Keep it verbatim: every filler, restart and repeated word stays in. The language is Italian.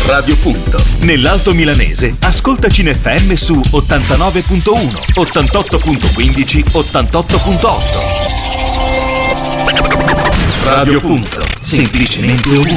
Radio Punto. Nell'Alto Milanese, ascoltaci in F M su ottantanove virgola uno, ottantotto virgola quindici, ottantotto virgola otto. Radio Punto, semplicemente ovunque.